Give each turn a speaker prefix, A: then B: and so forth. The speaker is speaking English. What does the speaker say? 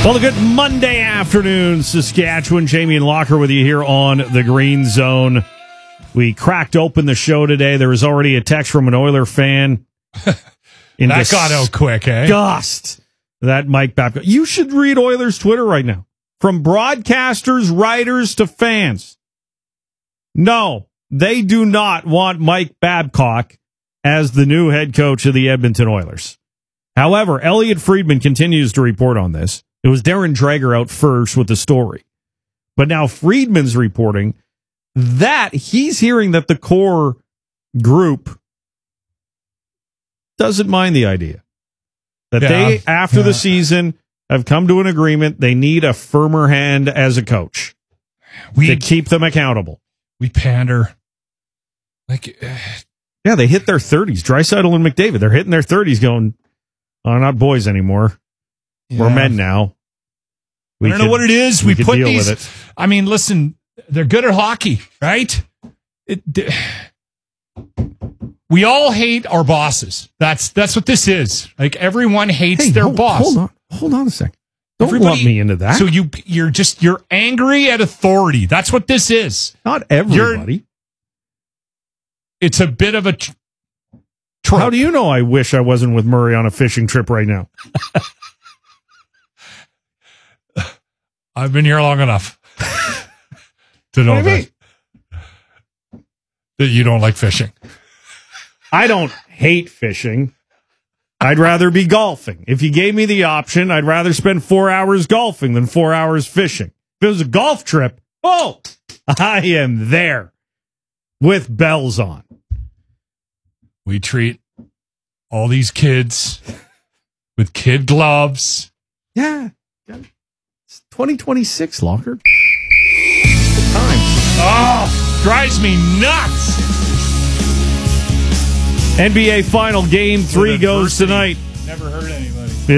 A: Well, a good Monday afternoon, Saskatchewan. Jamie and Locker with you here on the Green Zone. We cracked open the show today. There was already a text from an Oiler fan.
B: That got out quick, eh?
A: Disgust that Mike Babcock. You should read Oilers' Twitter right now. From broadcasters, writers, to fans. No, they do not want Mike Babcock as the new head coach of the Edmonton Oilers. However, Elliot Friedman continues to report on this. It was Darren Dreger out first with the story. But now Friedman's reporting that he's hearing that the core group doesn't mind the idea. That they, after the season, have come to an agreement. They need a firmer hand as a coach to keep them accountable.
B: We pander.
A: Yeah, they hit their 30s. Draisaitl and McDavid, they're hitting their 30s going, oh, not boys anymore. Yeah. We're men now.
B: I don't know what it is. We put these. With it. I mean, listen, they're good at hockey, right? We all hate our bosses. That's what this is. Like, everyone hates their boss.
A: Hold on a second. Don't lump me into that.
B: So you're angry at authority. That's what this is.
A: Not everybody.
B: It's a bit of a trope.
A: How do you know I wish I wasn't with Murray on a fishing trip right now?
B: I've been here long enough to know that you don't like fishing.
A: I don't hate fishing. I'd rather be golfing. If you gave me the option, I'd rather spend 4 hours golfing than 4 hours fishing. If it was a golf trip, I am there with bells on.
B: We treat all these kids with kid gloves.
A: Yeah. It's 2026, Locker. Good times.
B: Oh, drives me nuts.
A: NBA Final Game 3 goes tonight.
B: Never heard anybody.